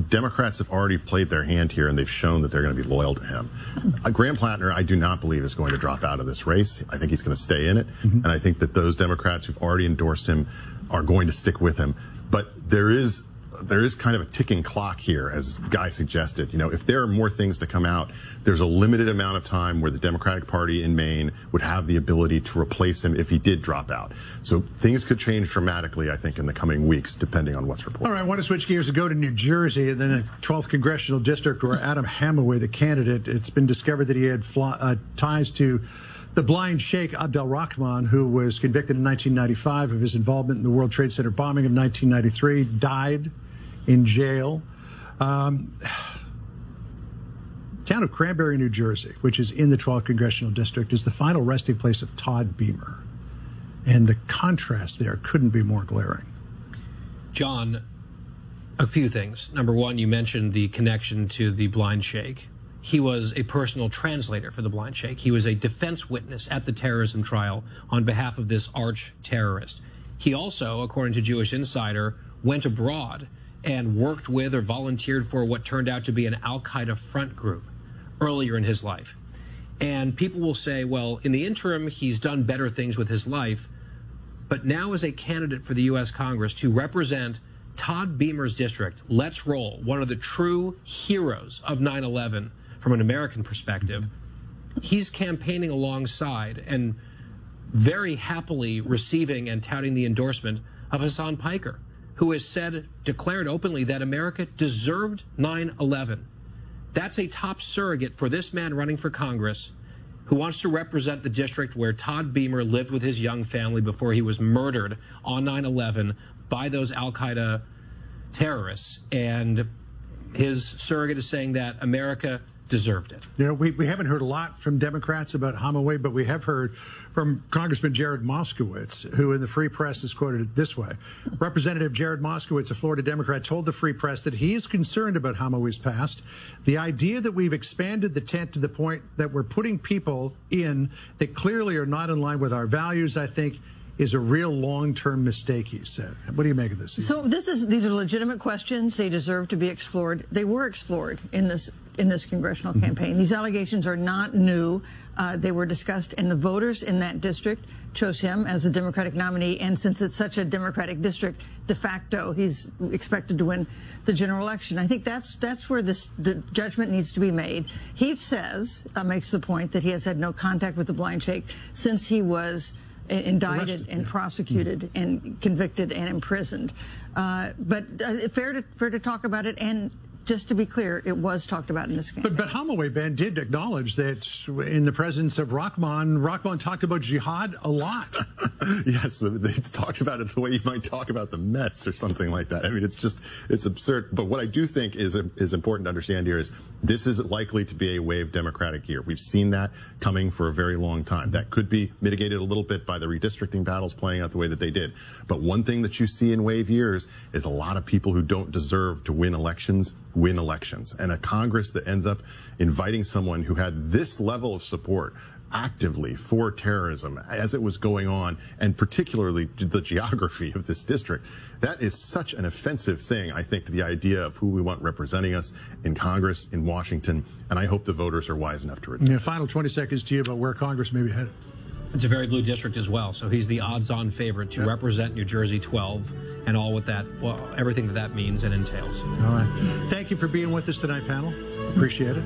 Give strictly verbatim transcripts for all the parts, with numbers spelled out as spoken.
Democrats have already played their hand here, and they've shown that they're going to be loyal to him. Uh, Graham Plattner, I do not believe, is going to drop out of this race. I think he's going to stay in it, mm-hmm. and I think that those Democrats who've already endorsed him are going to stick with him. But there is there is kind of a ticking clock here, as Guy suggested. You know, if there are more things to come out, there's a limited amount of time where the Democratic Party in Maine would have the ability to replace him if he did drop out. So things could change dramatically, I think, in the coming weeks, depending on what's reported. All right, I want to switch gears and go to New Jersey, and then the twelfth Congressional District, where Adam Hamaway, the candidate, it's been discovered that he had fly, uh, ties to the blind sheikh Abdel Rahman, who was convicted in nineteen ninety-five of his involvement in the World Trade Center bombing of nineteen ninety-three, died in jail. Um, town of Cranberry, New Jersey, which is in the twelfth Congressional District, is the final resting place of Todd Beamer. And the contrast there couldn't be more glaring. John, a few things. Number one, you mentioned the connection to the blind sheikh. He was a personal translator for the blind sheikh. He was a defense witness at the terrorism trial on behalf of this arch terrorist. He also, according to Jewish Insider, went abroad and worked with or volunteered for what turned out to be an al-Qaeda front group earlier in his life. And people will say, well, in the interim, he's done better things with his life. But now as a candidate for the U S Congress to represent Todd Beamer's district, Let's Roll, one of the true heroes of nine eleven from an American perspective, he's campaigning alongside and very happily receiving and touting the endorsement of Hassan Piker, who has said, declared openly, that America deserved nine eleven. That's a top surrogate for this man running for Congress, who wants to represent the district where Todd Beamer lived with his young family before he was murdered on nine eleven by those al-Qaeda terrorists. And his surrogate is saying that America deserved it. You know, we, we haven't heard a lot from Democrats about Hamaway, but we have heard from Congressman Jared Moskowitz, who in the Free Press is quoted this way. Representative Jared Moskowitz, a Florida Democrat, told the Free Press that he is concerned about Hamaway's past. The idea that we've expanded the tent to the point that we're putting people in that clearly are not in line with our values, I think, is a real long-term mistake, he said. What do you make of this? So this is these are legitimate questions. They deserve to be explored. They were explored in this in this congressional mm-hmm. campaign. These allegations are not new. Uh, they were discussed, and the voters in that district chose him as a Democratic nominee. And since it's such a Democratic district, de facto, he's expected to win the general election. I think that's that's where this the judgment needs to be made. He says, uh, makes the point that he has had no contact with the blind sheikh since he was indicted Arrested, and yeah. prosecuted mm-hmm. and convicted and imprisoned. Uh, but uh, fair to fair to talk about it. And just to be clear, it was talked about in this campaign. But, but Hamaway, Ben, did acknowledge that in the presence of Rahman, Rahman talked about jihad a lot. Yes, they talked about it the way you might talk about the Mets or something like that. I mean, it's just, it's absurd. But what I do think is is important to understand here is this is likely to be a wave Democratic year. We've seen that coming for a very long time. That could be mitigated a little bit by the redistricting battles playing out the way that they did. But one thing that you see in wave years is a lot of people who don't deserve to win elections win elections. And a Congress that ends up inviting someone who had this level of support actively for terrorism as it was going on, and particularly the geography of this district, that is such an offensive thing, I think, to the idea of who we want representing us in Congress, in Washington, and I hope the voters are wise enough to return. Yeah, final twenty seconds to you about where Congress may be headed. It's a very blue district as well, so he's the odds-on favorite to yep. represent New Jersey twelve and all what that, well, everything that that means and entails. All right. Thank you for being with us tonight, panel. Appreciate it.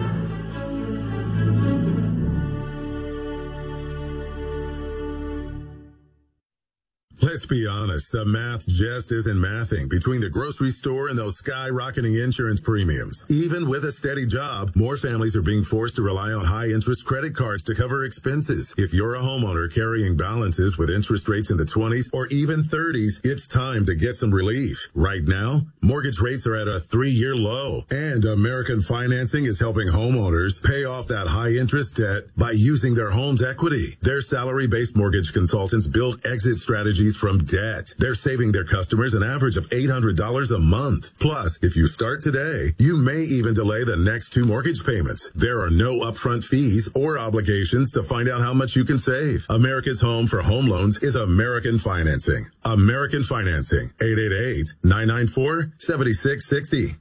Let's be honest, the math just isn't mathing between the grocery store and those skyrocketing insurance premiums. Even with a steady job, more families are being forced to rely on high-interest credit cards to cover expenses. If you're a homeowner carrying balances with interest rates in the twenties or even thirties, it's time to get some relief. Right now, mortgage rates are at a three-year low, and American Financing is helping homeowners pay off that high-interest debt by using their home's equity. Their salary-based mortgage consultants build exit strategies from debt. They're saving their customers an average of eight hundred dollars a month. Plus, if you start today, you may even delay the next two mortgage payments. There are no upfront fees or obligations to find out how much you can save. America's home for home loans is American Financing. American Financing, eight eight eight, nine nine four, seven six six zero.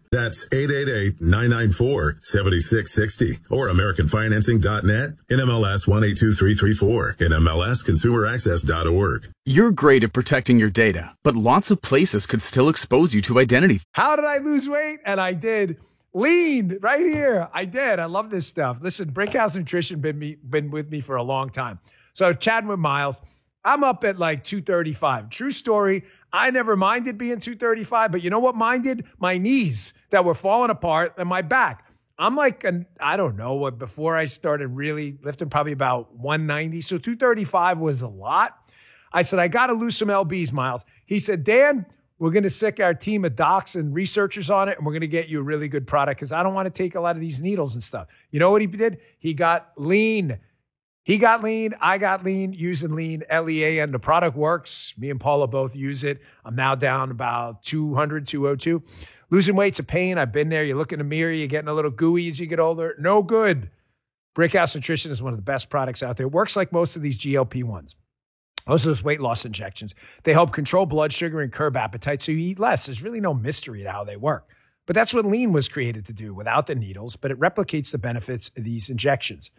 That's eight eight eight, nine nine four, seven six six zero or American Financing dot net, N M L S one eight two three three four, N M L S Consumer Access dot org. You're great at protecting your data, but lots of places could still expose you to identity. How did I lose weight? And I did. Lean right here. I did. I love this stuff. Listen, Brickhouse Nutrition been me been with me for a long time. So chatting with Miles, I'm up at like two thirty-five. True story. I never minded being two thirty-five, but you know what minded? My knees that were falling apart and my back. I'm like, an, I don't know what, before I started really lifting, probably about one ninety. So two thirty-five was a lot. I said, I got to lose some L Bs, Miles. He said, Dan, we're going to sick our team of docs and researchers on it, and we're going to get you a really good product because I don't want to take a lot of these needles and stuff. You know what he did? He got lean. He got lean. I got lean using lean, L E A, and the product works. Me and Paula both use it. I'm now down about two hundred, two oh two. Losing weight's a pain. I've been there. You look in the mirror, you're getting a little gooey as you get older. No good. Brickhouse Nutrition is one of the best products out there. It works like most of these G L P ones. Most of those weight loss injections. They help control blood sugar and curb appetite so you eat less. There's really no mystery to how they work. But that's what lean was created to do without the needles, but it replicates the benefits of these injections.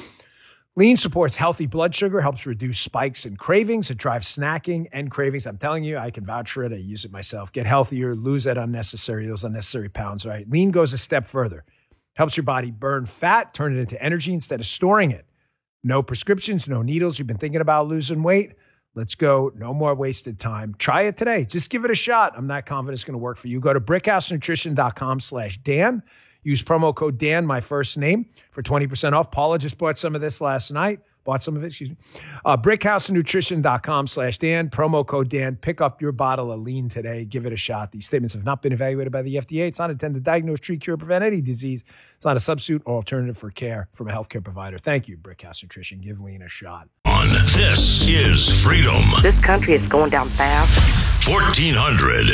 Lean supports healthy blood sugar, helps reduce spikes and cravings. It drives snacking and cravings. I'm telling you, I can vouch for it. I use it myself. Get healthier, lose that unnecessary, those unnecessary pounds, right? Lean goes a step further. Helps your body burn fat, turn it into energy instead of storing it. No prescriptions, no needles. You've been thinking about losing weight? Let's go. No more wasted time. Try it today. Just give it a shot. I'm not confident it's going to work for you. Go to brickhousenutrition.com slash Dan. Use promo code Dan, my first name, for twenty percent off. Paula just bought some of this last night. Bought some of it, excuse me. Uh, brickhousenutrition.com slash Dan. Promo code Dan. Pick up your bottle of lean today. Give it a shot. These statements have not been evaluated by the F D A. It's not intended to diagnose, treat, cure, prevent any disease. It's not a substitute or alternative for care from a healthcare provider. Thank you, Brickhouse Nutrition. Give lean a shot. On This is Freedom. This country is going down fast. fourteen hundred.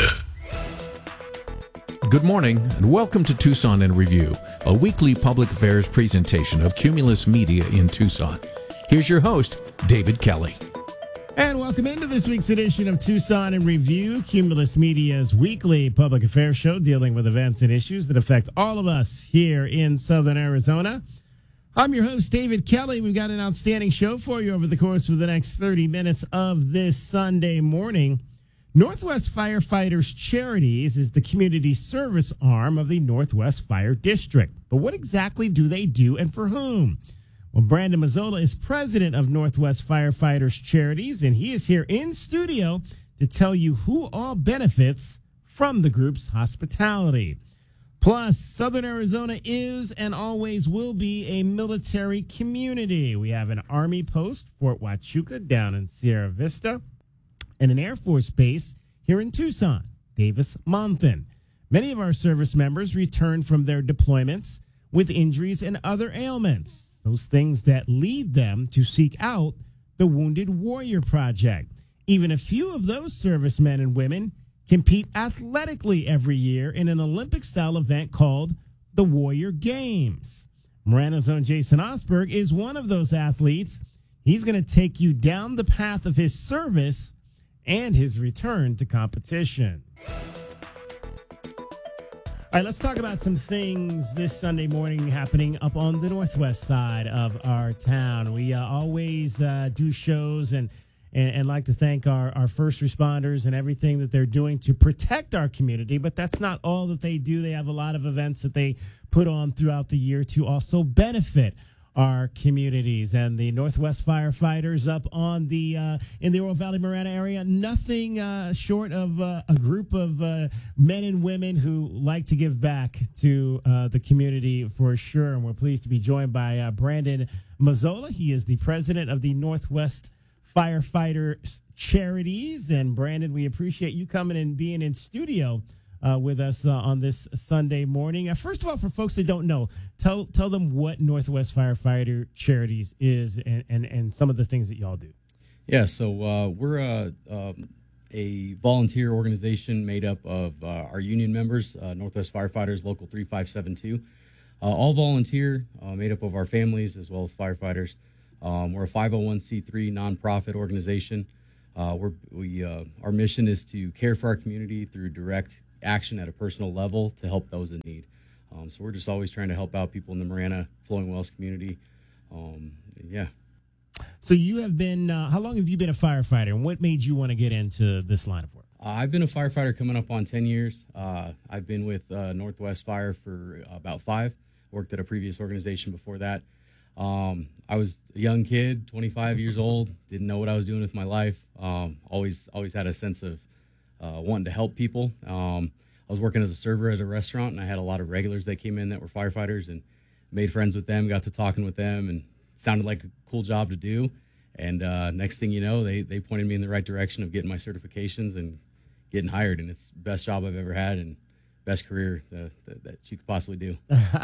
Good morning, and welcome to Tucson in Review, a weekly public affairs presentation of Cumulus Media in Tucson. Here's your host, David Kelly. And welcome into this week's edition of Tucson in Review, Cumulus Media's weekly public affairs show dealing with events and issues that affect all of us here in Southern Arizona. I'm your host, David Kelly. We've got an outstanding show for you over the course of the next thirty minutes of this Sunday morning. Northwest Firefighters Charities is the community service arm of the Northwest Fire District. But what exactly do they do and for whom? Well, Brandon Mazzola is president of Northwest Firefighters Charities, and he is here in studio to tell you who all benefits from the group's hospitality. Plus, Southern Arizona is and always will be a military community. We have an Army post, Fort Huachuca, down in Sierra Vista, and an Air Force base here in Tucson, Davis-Monthan. Many of our service members return from their deployments with injuries and other ailments, those things that lead them to seek out the Wounded Warrior Project. Even a few of those servicemen and women compete athletically every year in an Olympic-style event called the Warrior Games. Marana's own Jason Osberg is one of those athletes. He's going to take you down the path of his service and his return to competition. All right, let's talk about some things this Sunday morning happening up on the northwest side of our town. We uh, always uh, do shows and, and and like to thank our, our first responders and everything that they're doing to protect our community, but that's not all that they do. They have a lot of events that they put on throughout the year to also benefit our communities. And the Northwest Firefighters up on the uh, in the Oro Valley Marana area, nothing uh, short of uh, a group of uh, men and women who like to give back to uh, the community for sure. And we're pleased to be joined by uh, Brandon Mazzola. He is the president of the Northwest Firefighters Charities. And Brandon, we appreciate you coming and being in studio Uh, with us uh, on this Sunday morning. Uh, first of all, for folks that don't know, tell tell them what Northwest Firefighter Charities is and, and, and some of the things that y'all do. Yeah, so uh, we're a, um, a volunteer organization made up of uh, our union members, uh, Northwest Firefighters Local three five seven two. Uh, all volunteer, uh, made up of our families as well as firefighters. Um, we're a five oh one c three nonprofit organization. Uh, we're, we uh, our mission is to care for our community through direct action at a personal level to help those in need. Um, so we're just always trying to help out people in the Marana, Flowing Wells community. Um, yeah. So you have been, uh, how long have you been a firefighter, and what made you want to get into this line of work? Uh, I've been a firefighter coming up on ten years. Uh, I've been with uh, Northwest Fire for about five. Worked at a previous organization before that. Um, I was a young kid, twenty-five years old, didn't know what I was doing with my life. Um, always, always had a sense of uh, wanting to help people. Um, I was working as a server at a restaurant, and I had a lot of regulars that came in that were firefighters, and made friends with them, got to talking with them, and sounded like a cool job to do. And uh, next thing you know, they they pointed me in the right direction of getting my certifications and getting hired, and it's the best job I've ever had and best career that, that, that you could possibly do.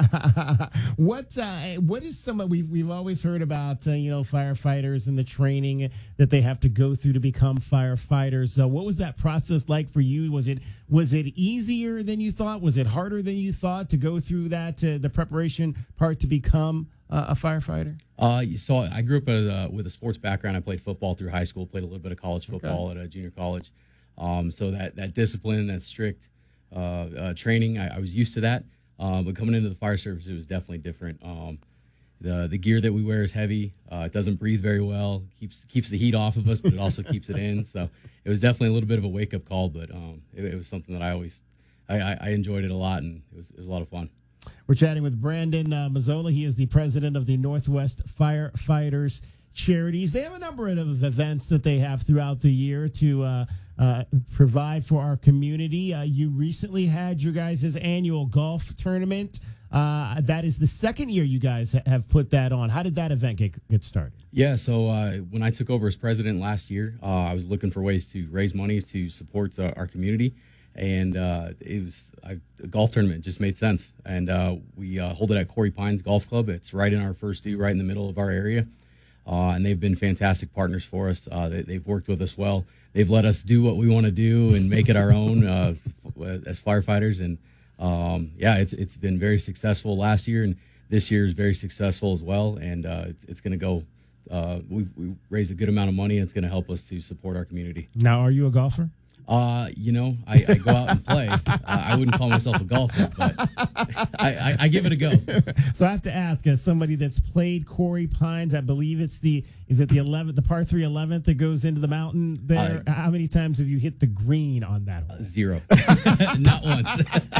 what uh, what is some of, we've we've always heard about uh, you know, firefighters and the training that they have to go through to become firefighters. Uh, what was that process like for you? Was it was it easier than you thought? Was it harder than you thought to go through that uh, the preparation part to become uh, a firefighter? Uh, so I grew up as a, with a sports background. I played football through high school, played a little bit of college football okay. at a junior college. Um, so that, that discipline, that strict uh, uh, training, I, I was used to that. Um, but coming into the fire service, it was definitely different. Um, the the gear that we wear is heavy. Uh, it doesn't breathe very well. keeps keeps the heat off of us, but it also keeps it in. So it was definitely a little bit of a wake up call. But um, it, it was something that I always I, I, I enjoyed it a lot, and it was it was a lot of fun. We're chatting with Brandon uh, Mazzola. He is the president of the Northwest Firefighters Charities. They have a number of events that they have throughout the year to uh, uh, provide for our community. Uh, you recently had your guys' annual golf tournament. Uh, that is the second year you guys have put that on. How did that event get, get started? Yeah, so uh, when I took over as president last year, uh, I was looking for ways to raise money to support uh, our community. And uh, it was I, a golf tournament just made sense. And uh, we uh, hold it at Corey Pines Golf Club. It's right in our first due, right in the middle of our area. Uh, and they've been fantastic partners for us. Uh, they, they've worked with us well. They've let us do what we want to do and make it our own uh, as firefighters. And um, yeah, it's it's been very successful last year, and this year is very successful as well. And uh, it's, it's going to go. Uh, we've, we raised a good amount of money. And it's going to help us to support our community. Now, are you a golfer? Uh, you know, I, I go out and play. Uh, I wouldn't call myself a golfer, but I, I, I give it a go. So I have to ask, as somebody that's played Corey Pines, I believe it's the, is it the eleventh, the par three eleventh that goes into the mountain there? Uh, How many times have you hit the green on that hole? Uh, zero. Not once.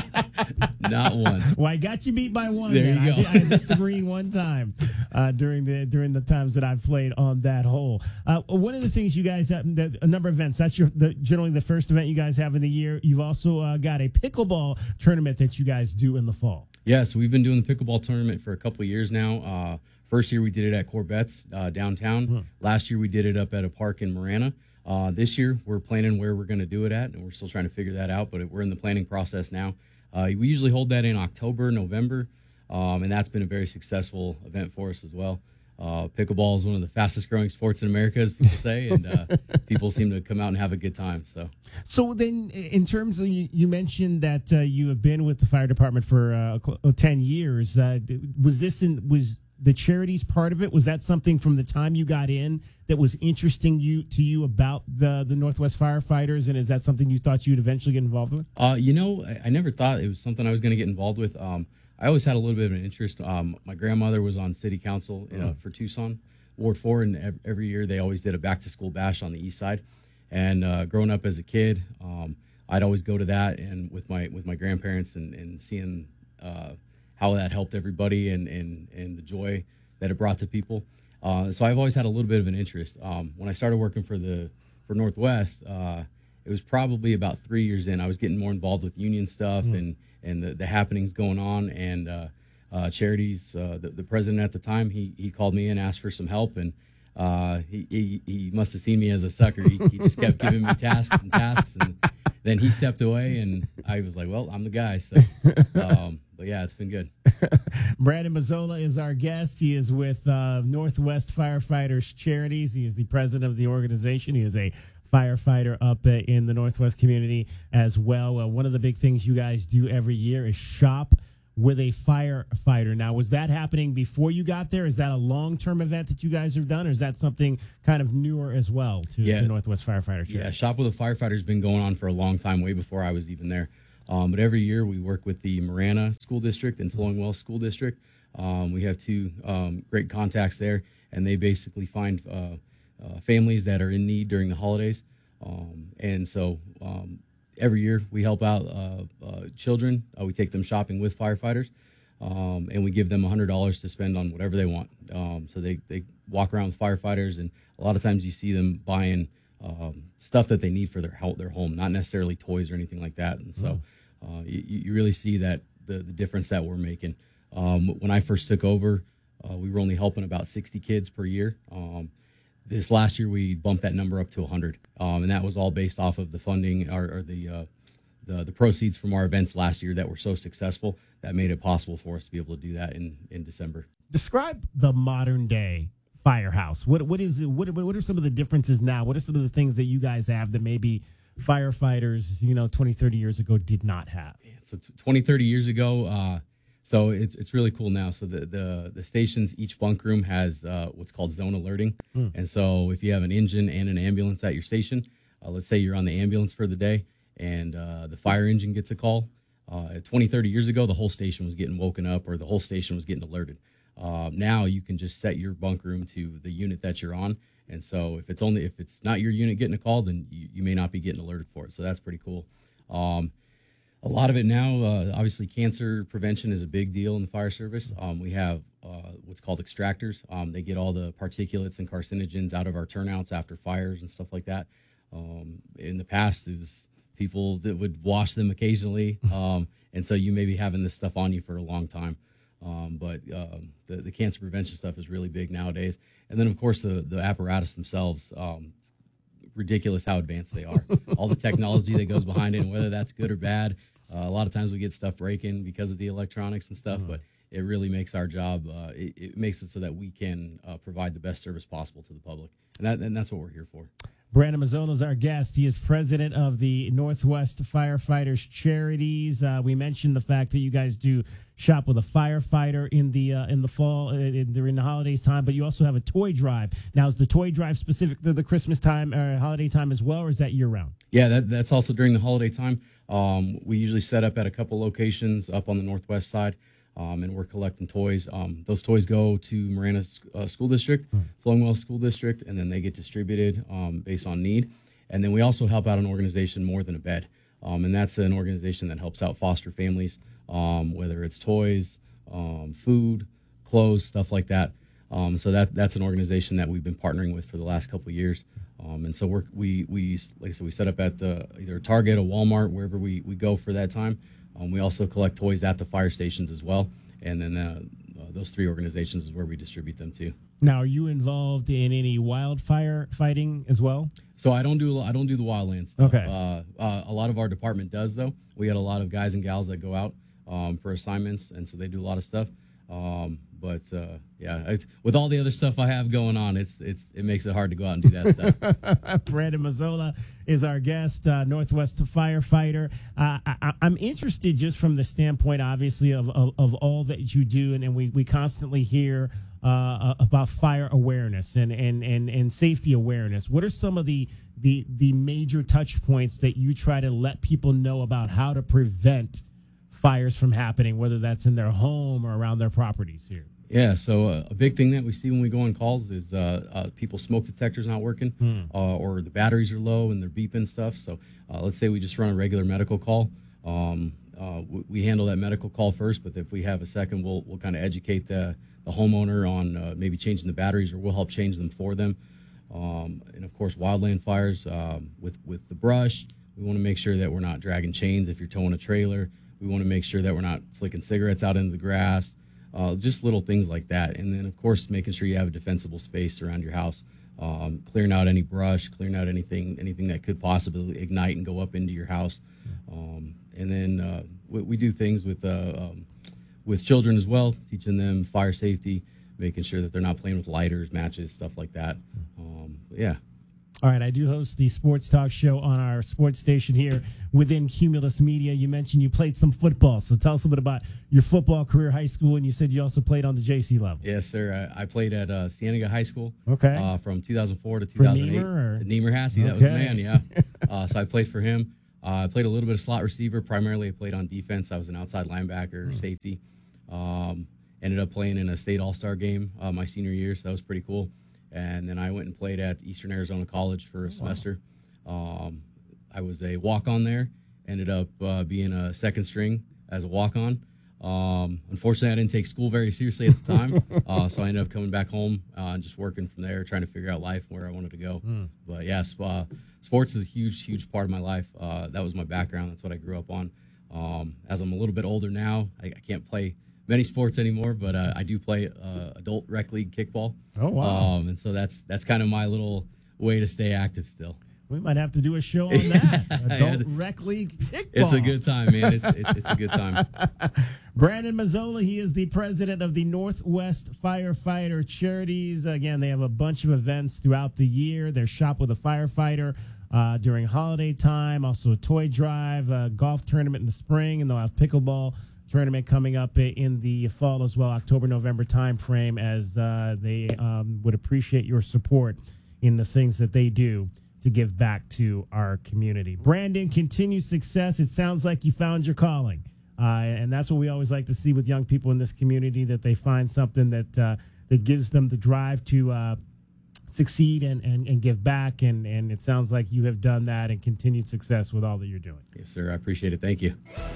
Not once. Well, I got you beat by one. There then. you go. I, I hit the green one time uh, during the during the times that I've played on that hole. Uh, one of the things you guys have, the, a number of events. That's your the, generally the first event you guys have in the year. You've also uh, got a pickleball tournament that you guys do in the fall. Yeah, so we've been doing the pickleball tournament for a couple of years now. Uh, first year we did it at Corbett's uh, downtown. Hmm. Last year we did it up at a park in Marana. Uh, this year we're planning where we're going to do it at, and we're still trying to figure that out, but we're in the planning process now. Uh, we usually hold that in October, November, um, and that's been a very successful event for us as well. Uh, pickleball is one of the fastest growing sports in America, as people say, and uh, people seem to come out and have a good time. So, so then, in terms of you, you mentioned that uh, you have been with the fire department for uh, ten years. Uh, was this in was the charities part of it? Was that something from the time you got in that was interesting you to you about the the Northwest Firefighters, and is that something you thought you'd eventually get involved with? Uh, you know, I, I never thought it was something I was going to get involved with. Um, I always had a little bit of an interest. Um, my grandmother was on city council you know, for Tucson, Ward four, and every year they always did a back-to-school bash on the east side. And uh, growing up as a kid, um, I'd always go to that and with my with my grandparents and, and seeing uh, how that helped everybody and, and, and the joy that it brought to people. Uh, so I've always had a little bit of an interest. Um, when I started working for the for Northwest, uh, it was probably about three years in. I was getting more involved with union stuff mm. and and the, the happenings going on and uh, uh, charities. Uh, the, the president at the time, he he called me and asked for some help, and uh, he, he he must have seen me as a sucker. He, he just kept giving me tasks and tasks, and then he stepped away, and I was like, well, I'm the guy. So, um, but yeah, it's been good. Brandon Mazzola is our guest. He is with uh, Northwest Firefighters Charities. He is the president of the organization. He is a firefighter up uh, in the Northwest community as well. Uh, one of the big things you guys do every year is shop with a firefighter. Now, was that happening before you got there? Is that a long-term event that you guys have done, or is that something kind of newer as well to, yeah. to Northwest Firefighters? Yeah, Shop with a Firefighter has been going on for a long time, way before I was even there. Um, but every year we work with the Marana School District and Flowing Wells School District. Um, we have two um, great contacts there, and they basically find uh, uh, families that are in need during the holidays. Um, and so um, every year we help out uh, uh, children. Uh, we take them shopping with firefighters, um, and we give them one hundred dollars to spend on whatever they want. Um, so they, they walk around with firefighters, and a lot of times you see them buying um, stuff that they need for their help, their home, not necessarily toys or anything like that. And so uh, you, you really see that the, the difference that we're making. Um, when I first took over, uh, we were only helping about sixty kids per year. Um, this last year, we bumped that number up to one hundred, um, and that was all based off of the funding or, or the, uh, the the proceeds from our events last year that were so successful that made it possible for us to be able to do that in, in December. Describe the modern day firehouse. What what is it? What what are some of the differences now? What are some of the things that you guys have that maybe firefighters, you know, twenty, thirty years ago did not have? Yeah, so twenty, thirty years ago, uh, so it's it's really cool now. So the the, the stations, each bunk room has uh, what's called zone alerting. Mm. And so if you have an engine and an ambulance at your station, uh, let's say you're on the ambulance for the day and uh, the fire engine gets a call. Uh, twenty, thirty years ago, the whole station was getting woken up or the whole station was getting alerted. Uh, now you can just set your bunk room to the unit that you're on. And so if it's only if it's not your unit getting a call, then you, you may not be getting alerted for it. So that's pretty cool. Um, a lot of it now, uh, obviously, cancer prevention is a big deal in the fire service. Um, we have uh, what's called extractors. Um, they get all the particulates and carcinogens out of our turnouts after fires and stuff like that. Um, in the past, it was people that would wash them occasionally. Um, and so you may be having this stuff on you for a long time. Um, but um, the, the cancer prevention stuff is really big nowadays. And then, of course, the, the apparatus themselves, um, ridiculous how advanced they are. All the technology that goes behind it, and whether that's good or bad. Uh, a lot of times we get stuff breaking because of the electronics and stuff, mm. but it really makes our job, uh, it, it makes it so that we can uh, provide the best service possible to the public. And, that, and that's what we're here for. Brandon Mazzola is our guest. He is president of the Northwest Firefighters Charities. Uh, we mentioned the fact that you guys do shop with a firefighter in the uh, in the fall, uh, in, during the holidays time, but you also have a toy drive. Now, is the toy drive specific to the Christmas time or holiday time as well, or is that year round? Yeah, that, that's also during the holiday time. Um, we usually set up at a couple locations up on the northwest side. Um, and we're collecting toys. Um, those toys go to Marana uh, School District, mm. Flowing Wells School District, and then they get distributed um, based on need. And then we also help out an organization, More Than a Bed. Um, and that's an organization that helps out foster families, um, whether it's toys, um, food, clothes, stuff like that. Um, so that that's an organization that we've been partnering with for the last couple of years. Um, and so we're, we, we, like I said, we set up at the, either a Target, a Walmart, wherever we, we go for that time. Um, we also collect toys at the fire stations as well, and then uh, uh, those three organizations is where we distribute them to. Now, are you involved in any wildfire fighting as well? So I don't do I don't do the wildland stuff. Okay. Uh, uh, a lot of our department does, though. We had a lot of guys and gals that go out um, for assignments, and so they do a lot of stuff. Um, but uh, yeah, it's, with all the other stuff I have going on, it's it's it makes it hard to go out and do that stuff. Brandon Mazzola is our guest, uh, Northwest firefighter. Uh, I, I'm interested just from the standpoint, obviously, of of, of all that you do, and, and we we constantly hear uh, about fire awareness and, and and and safety awareness. What are some of the the the major touch points that you try to let people know about how to prevent fires from happening, whether that's in their home or around their properties here? Yeah, so uh, a big thing that we see when we go on calls is uh, uh, people's smoke detectors not working, hmm. uh, or the batteries are low and they're beeping stuff. So uh, let's say we just run a regular medical call. Um, uh, we, we handle that medical call first, but if we have a second, we'll we'll kind of educate the, the homeowner on uh, maybe changing the batteries, or we'll help change them for them. Um, and of course, wildland fires um, with with the brush, we want to make sure that we're not dragging chains if you're towing a trailer. We want to make sure that we're not flicking cigarettes out into the grass, uh, just little things like that. And then, of course, making sure you have a defensible space around your house, um, clearing out any brush, clearing out anything anything that could possibly ignite and go up into your house. Um, and then uh, we, we do things with uh, um, with children as well, teaching them fire safety, making sure that they're not playing with lighters, matches, stuff like that. Um, yeah. All right, I do host the sports talk show on our sports station here within Cumulus Media. You mentioned you played some football, so tell us a bit about your football career, high school, and you said you also played on the J C level. Yes, sir. I, I played at uh, Cienega High School. Okay. Uh, from two thousn four to two thousand eight. For Niemer? Or? Niemer Hassey, okay. That was the man, yeah. uh, so I played for him. Uh, I played a little bit of slot receiver. Primarily, I played on defense. I was an outside linebacker, Mm. safety. Um, ended up playing in a state all-star game uh, my senior year, so that was pretty cool. And then I went and played at Eastern Arizona College for a semester. Um, I was a walk-on there. Ended up uh, being a second string as a walk-on. Um, unfortunately, I didn't take school very seriously at the time, uh, so I ended up coming back home uh, and just working from there, trying to figure out life, where I wanted to go. Mm. But yeah, sp- uh, sports is a huge, huge part of my life. Uh, that was my background. That's what I grew up on. Um, as I'm a little bit older now, I, I can't play many sports anymore, but uh, I do play uh, adult rec league kickball. Oh, wow. Um, and so that's that's kind of my little way to stay active still. We might have to do a show on that. Adult Rec League kickball. It's a good time, man. It's, it, it's a good time. Brandon Mazzola, he is the president of the Northwest Firefighter Charities. Again, they have a bunch of events throughout the year. Their Shop with a Firefighter uh, during holiday time, also a toy drive, a golf tournament in the spring, and they'll have pickleball tournament coming up in the fall as well, October, November time frame, as uh, they um, would appreciate your support in the things that they do to give back to our community. Brandon, continued success. It sounds like you found your calling. Uh, and that's what we always like to see with young people in this community, that they find something that uh, that gives them the drive to uh, succeed and, and, and give back. And, and it sounds like you have done that, and continued success with all that you're doing. Yes, sir. I appreciate it. Thank you.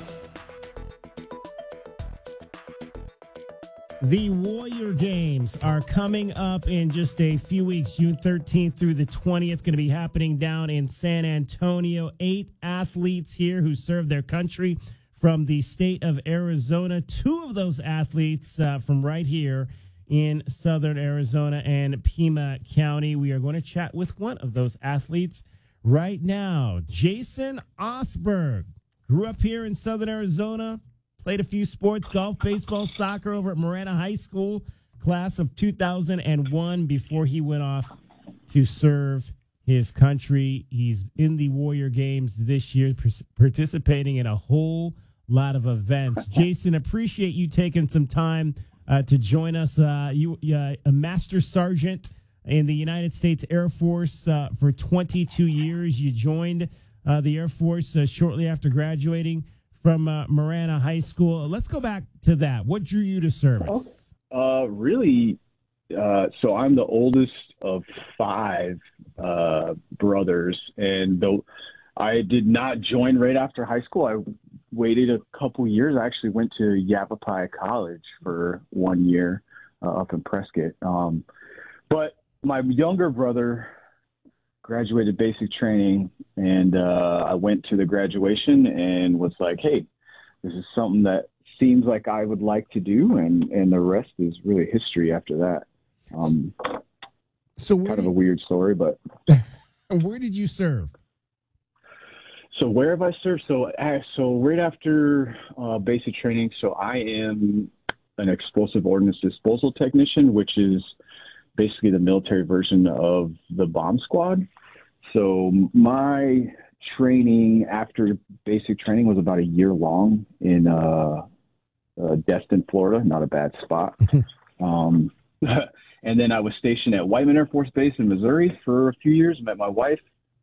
The Warrior Games are coming up in just a few weeks, June thirteenth through the twentieth. Going to be happening down in San Antonio. Eight athletes here who serve their country from the state of Arizona. Two of those athletes uh, from right here in southern Arizona and Pima County. We are going to chat with one of those athletes right now. Jason Osberg grew up here in southern Arizona. Played a few sports, golf, baseball, soccer over at Marana High School, class of two thousand one, before he went off to serve his country. He's in the Warrior Games this year, participating in a whole lot of events. Jason, appreciate you taking some time uh, to join us. Uh, you, uh, a Master Sergeant in the United States Air Force uh, for twenty-two years. You joined uh, the Air Force uh, shortly after graduating from uh, Marana High School. Let's go back to that. What drew you to service? Uh, really, uh, so I'm the oldest of five uh, brothers, and though I did not join right after high school, I waited a couple years. I actually went to Yavapai College for one year uh, up in Prescott. Um, but my younger brother graduated basic training, and uh, I went to the graduation and was like, hey, this is something that seems like I would like to do, and, and the rest is really history after that. Um, so kind of a weird story, but. Where did you serve? So where have I served? So, uh, so right after uh, basic training, so I am an explosive ordnance disposal technician, which is basically the military version of the bomb squad. So my training after basic training was about a year long in uh, uh, Destin, Florida, not a bad spot. um, and then I was stationed at Whiteman Air Force Base in Missouri for a few years, met my wife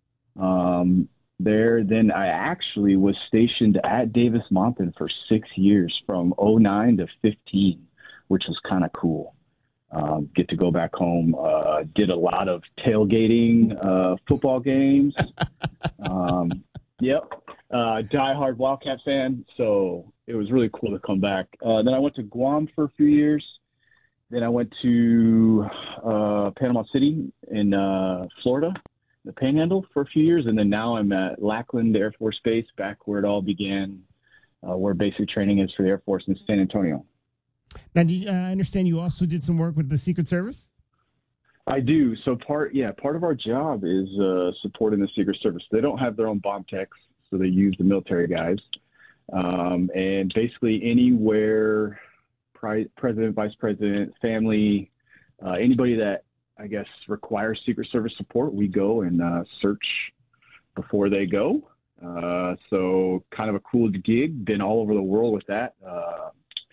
um, there. Then I actually was stationed at Davis-Monthan for six years from oh nine to fifteen, which was kind of cool. Um, get to go back home. Uh, did a lot of tailgating, uh, football games. um, yep. Uh, diehard Wildcat fan. So it was really cool to come back. Uh, then I went to Guam for a few years. Then I went to uh, Panama City in uh, Florida, the Panhandle, for a few years. And then now I'm at Lackland Air Force Base, back where it all began, uh, where basic training is for the Air Force in San Antonio. Now, do you, uh, I understand you also did some work with the Secret Service? I do. So part, yeah, part of our job is uh, supporting the Secret Service. They don't have their own bomb techs, so they use the military guys. Um, and basically anywhere pri- president, vice president, family, uh, anybody that, I guess, requires Secret Service support, we go and uh, search before they go. Uh, so kind of a cool gig. Been all over the world with that. Uh,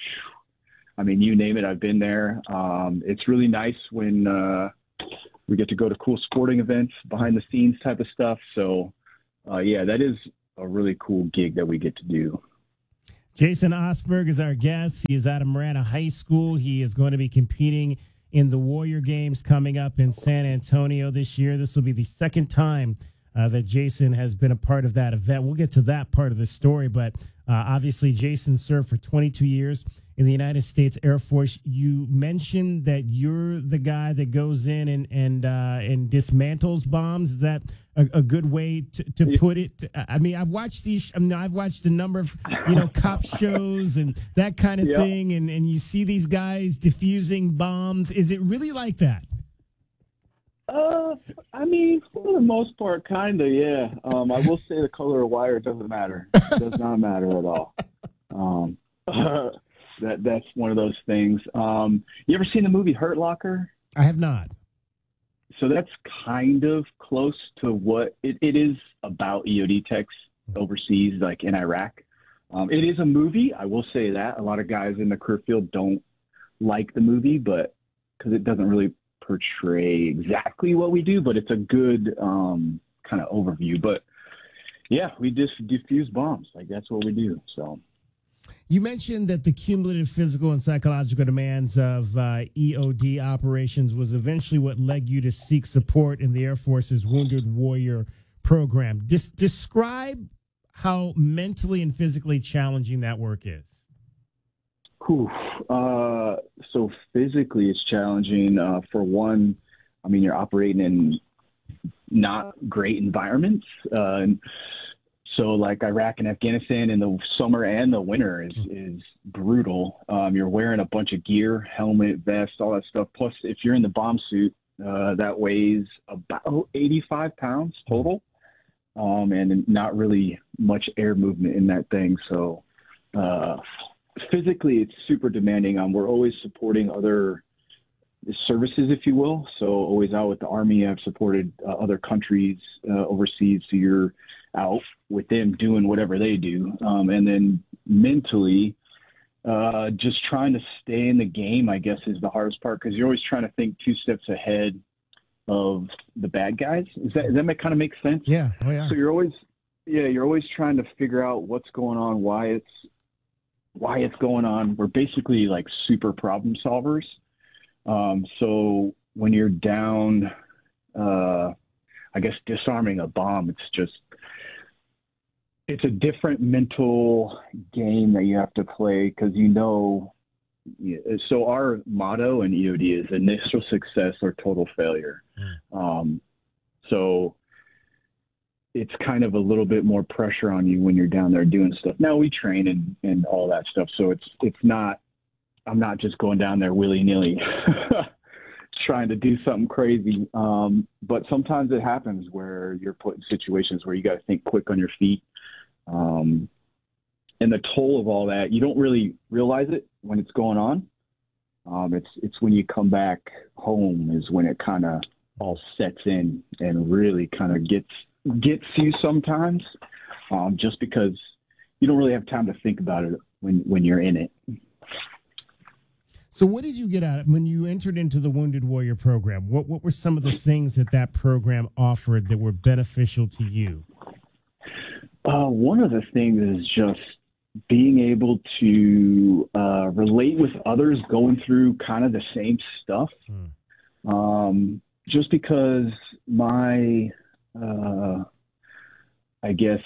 I mean, you name it, I've been there. Um, it's really nice when uh, we get to go to cool sporting events, behind the scenes type of stuff. So, uh, yeah, that is a really cool gig that we get to do. Jason Osberg is our guest. He is out of Marana High School. He is going to be competing in the Warrior Games coming up in San Antonio this year. This will be the second time uh, that Jason has been a part of that event. We'll get to that part of the story, but uh, obviously Jason served for twenty-two years in the United States Air Force. You mentioned that you're the guy that goes in and and uh, and dismantles bombs. Is that a, a good way to, to put it? I mean, I've watched these. I mean, I've watched a number of you know cop shows and that kind of yeah. thing, and and you see these guys defusing bombs. Is it really like that? Uh, I mean, for the most part, kind of, yeah. Um, I will say the color of wire doesn't matter. It does not matter at all. Um, uh, that that's one of those things. Um, you ever seen the movie Hurt Locker? I have not. So that's kind of close to what it, it is about E O D techs overseas, like in Iraq. Um, it is a movie. I will say that. A lot of guys in the career field don't like the movie, but because it doesn't really portray exactly what we do, but it's a good um, kind of overview. But yeah, we just defuse bombs. Like that's what we do. So you mentioned that the cumulative physical and psychological demands of uh, E O D operations was eventually what led you to seek support in the Air Force's Wounded Warrior program. Des- describe how mentally and physically challenging that work is. Whew. Uh, so physically it's challenging. Uh, for one, I mean, you're operating in not great environments. Uh, and so like Iraq and Afghanistan in the summer and the winter is, is brutal. Um, you're wearing a bunch of gear, helmet, vest, all that stuff. Plus, if you're in the bomb suit, uh, that weighs about eighty-five pounds total. Um, and not really much air movement in that thing. So, uh, physically, it's super demanding. Um, we're always supporting other services, if you will. So always out with the Army. I've supported uh, other countries uh, overseas. So you're out with them doing whatever they do. Um, and then mentally, uh, just trying to stay in the game, I guess, is the hardest part because you're always trying to think two steps ahead of the bad guys. Is that, does that kind of make sense? Yeah. Oh, yeah. So you're always, yeah, you're always trying to figure out what's going on, why it's, why it's going on. We're basically like super problem solvers. Um, so when you're down, uh, I guess disarming a bomb, it's just, it's a different mental game that you have to play because you know, so our motto in E O D is initial success or total failure. Um, so it's kind of a little bit more pressure on you when you're down there doing stuff. Now we train and, and all that stuff. So it's, it's not, I'm not just going down there willy nilly trying to do something crazy. Um, but sometimes it happens where you're put in situations where you got to think quick on your feet. Um, and the toll of all that, you don't really realize it when it's going on. Um, it's, it's when you come back home is when it kind of all sets in and really kind of gets, gets you sometimes, um, just because you don't really have time to think about it when, when you're in it. So what did you get out of when you entered into the Wounded Warrior program? What what were some of the things that that program offered that were beneficial to you? Uh, one of the things is just being able to uh, relate with others going through kind of the same stuff. Hmm. Um, just because my, uh, I guess,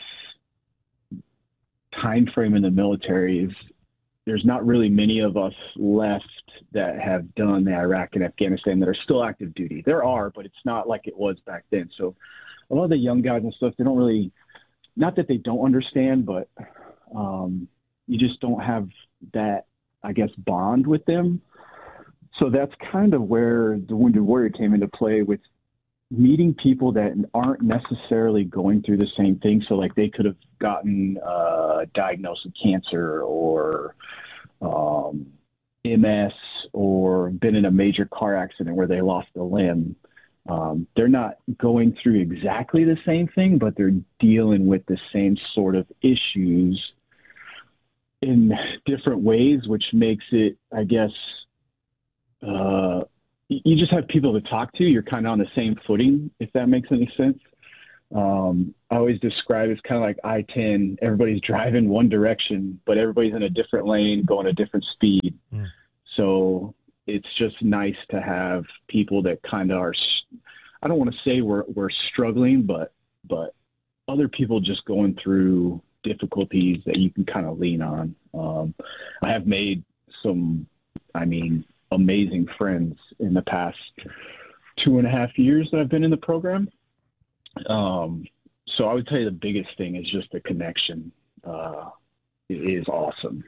time frame in the military is there's not really many of us left that have done the Iraq and Afghanistan that are still active duty. There are, but it's not like it was back then. So a lot of the young guys and stuff, they don't really, not that they don't understand, but um, you just don't have that, I guess, bond with them. So that's kind of where the Wounded Warrior came into play with meeting people that aren't necessarily going through the same thing. So like they could have gotten uh, diagnosed with cancer or um, M S or been in a major car accident where they lost a limb. Um, they're not going through exactly the same thing, but they're dealing with the same sort of issues in different ways, which makes it, I guess, uh, you just have people to talk to. You're kind of on the same footing, if that makes any sense. Um, I always describe it's kind of like I ten. Everybody's driving one direction, but everybody's in a different lane, going a different speed. Mm. So it's just nice to have people that kind of are, I don't want to say we're, we're struggling, but, but other people just going through difficulties that you can kind of lean on. Um, I have made some, I mean, amazing friends in the past two and a half years that I've been in the program. Um, so I would tell you the biggest thing is just the connection, uh, is awesome.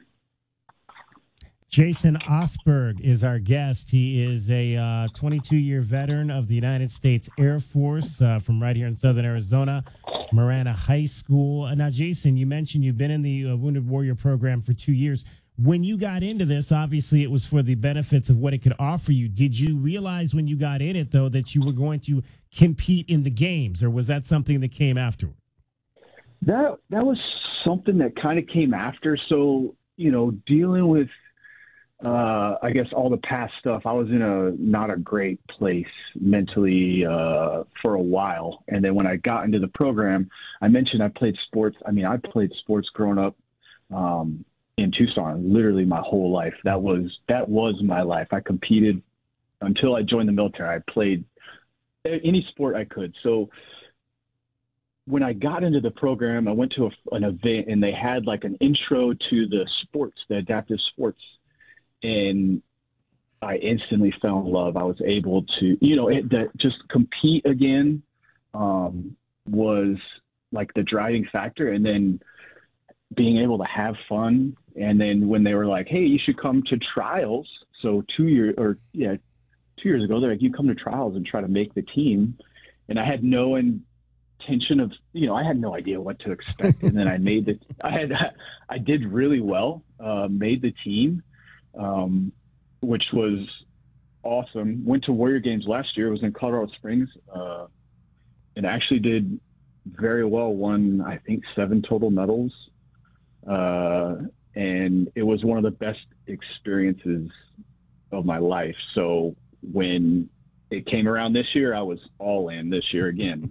Jason Osberg is our guest. He is a uh, twenty-two-year veteran of the United States Air Force uh, from right here in Southern Arizona, Marana High School. Uh, now, Jason, you mentioned you've been in the uh, Wounded Warrior program for two years. When you got into this, obviously it was for the benefits of what it could offer you. Did you realize when you got in it, though, that you were going to compete in the games, or was that something that came afterward? That that was something that kind of came after. So, you know, dealing with, uh, I guess, all the past stuff, I was in a not a great place mentally uh, for a while. And then when I got into the program, I mentioned I played sports. I mean, I played sports growing up. Um, in Tucson, literally my whole life. That was, that was my life. I competed until I joined the military. I played any sport I could. So when I got into the program, I went to a, an event and they had like an intro to the sports, the adaptive sports. And I instantly fell in love. I was able to, you know, it, that just compete again um, was like the driving factor. And then being able to have fun. And then when they were like, hey, you should come to trials. So two years or yeah, two years ago, they're like, you come to trials and try to make the team. And I had no intention of, you know, I had no idea what to expect. And then I made the, I had, I did really well, uh, made the team, um, which was awesome. Went to Warrior Games last year. It was in Colorado Springs, uh, and actually did very well. Won, I think, seven total medals. Uh, and it was one of the best experiences of my life. So when it came around this year, I was all in this year again.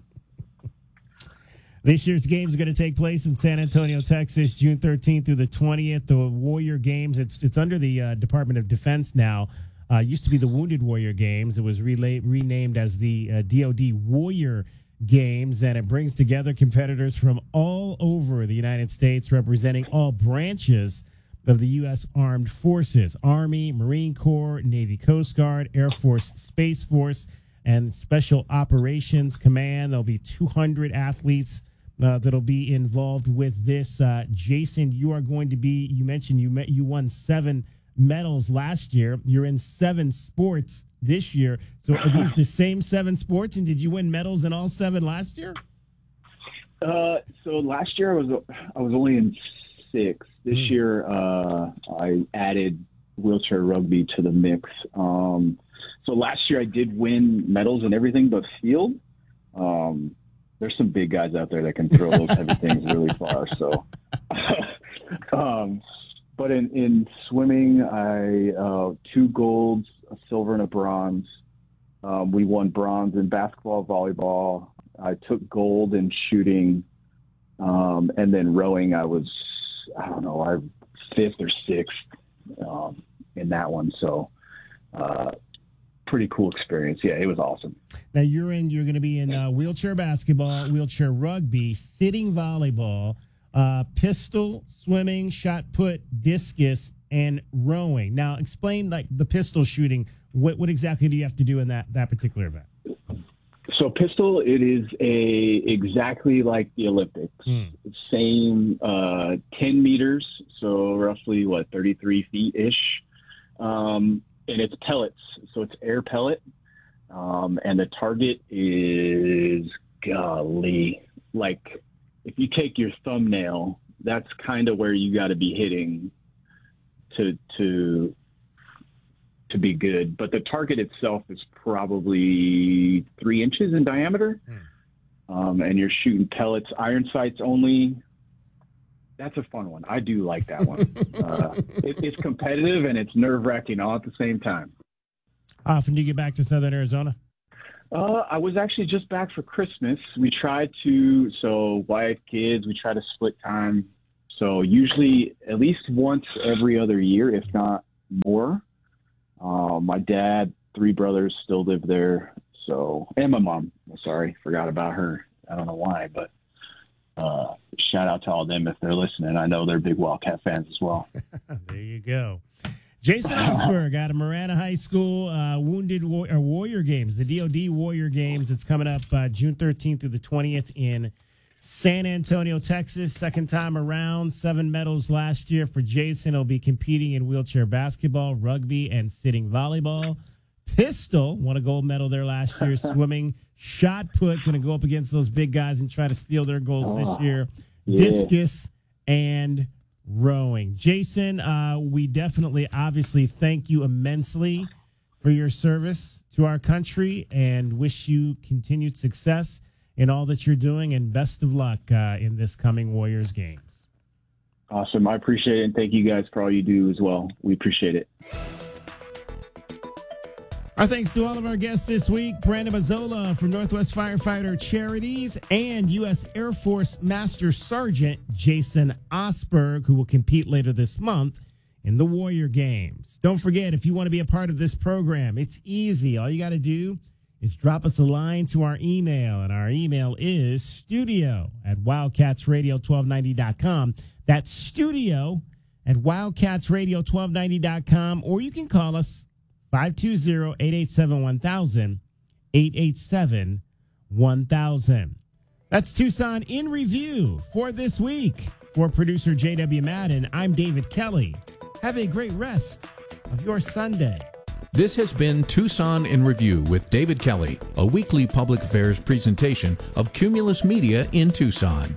This year's games are going to take place in San Antonio, Texas, June thirteenth through the twentieth. The Warrior Games, it's it's under the uh, Department of Defense now. Uh, used to be the Wounded Warrior Games. It was relay- renamed as the uh, D O D Warrior Games, and it brings together competitors from all over the United States, representing all branches of the U S Armed Forces: Army, Marine Corps, Navy, Coast Guard, Air Force, Space Force, and Special Operations Command. There'll be two hundred athletes uh, that'll be involved with this. Uh, Jason, you are going to be, you mentioned you met, you won seven medals last year. You're in seven sports this year. So are these the same seven sports, and did you win medals in all seven last year? Uh, so last year I was I was only in six. This mm. year uh, I added wheelchair rugby to the mix. Um, so last year I did win medals in everything but field. Um, there's some big guys out there that can throw those heavy things really far. So, um, but in, in swimming, I uh, two golds, a silver, and a bronze. Um, we won bronze in basketball, volleyball. I took gold in shooting, um, and then rowing. I was, I don't know, I fifth or sixth um, in that one. So, uh, pretty cool experience. Yeah, it was awesome. Now you're in. You're going to be in uh, wheelchair basketball, wheelchair rugby, sitting volleyball, uh, pistol, swimming, shot put, discus, and rowing. Now, explain like the pistol shooting. What what exactly do you have to do in that that particular event? So pistol, it is a exactly like the Olympics. Mm. Same uh, ten meters, so roughly what thirty-three feet ish, um, and it's pellets, so it's air pellet, um, and the target is golly, like if you take your thumbnail, that's kind of where you got to be hitting to to. to be good, but the target itself is probably three inches in diameter. Mm. Um, and you're shooting pellets, iron sights only. That's a fun one. I do like that one. uh, it, it's competitive and it's nerve wracking all at the same time. How often do you get back to Southern Arizona? Uh, I was actually just back for Christmas. We tried to, so wife, kids, we try to split time. So usually at least once every other year, if not more. Uh, my dad, three brothers still live there. So, and my mom, sorry, forgot about her. I don't know why, but uh, shout out to all of them if they're listening. I know they're big Wildcat fans as well. There you go. Jason Osberg out of Marana High School, uh, Wounded War- or Warrior Games, the D O D Warrior Games. It's coming up uh, June thirteenth through the twentieth in San Antonio, Texas. Second time around, seven medals last year for Jason. He'll be competing in wheelchair basketball, rugby, and sitting volleyball. Pistol won a gold medal there last year. Swimming, shot put, going to go up against those big guys and try to steal their goals oh, this year. Yeah. Discus and rowing. Jason, uh, we definitely, obviously, thank you immensely for your service to our country and wish you continued success in all that you're doing, and best of luck uh, in this coming Warriors games. Awesome. I appreciate it, and thank you guys for all you do as well. We appreciate it. Our thanks to all of our guests this week, Brandon Mazzola from Northwest Firefighter Charities and U S Air Force Master Sergeant Jason Osberg, who will compete later this month in the Warrior Games. Don't forget, if you want to be a part of this program, it's easy. All you got to do is drop us a line to our email, and our email is studio at wildcats radio twelve ninety dot com. That's studio at wildcats radio twelve ninety dot com, or you can call us five two zero, eight eight seven, one thousand, eight eight seven, one thousand. That's Tucson in Review for this week. For producer J W. Madden, I'm David Kelly. Have a great rest of your Sunday. This has been Tucson in Review with David Kelly, a weekly public affairs presentation of Cumulus Media in Tucson.